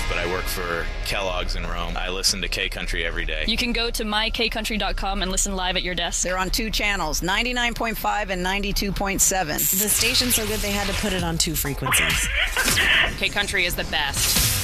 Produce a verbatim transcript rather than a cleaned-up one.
North, but I work for Kellogg's in Rome. I listen to K-Country every day. You can go to my k country dot com and listen live at your desk. They're on two channels, ninety-nine point five and ninety-two point seven. The station's so good they had to put it on two frequencies. K-Country is the best.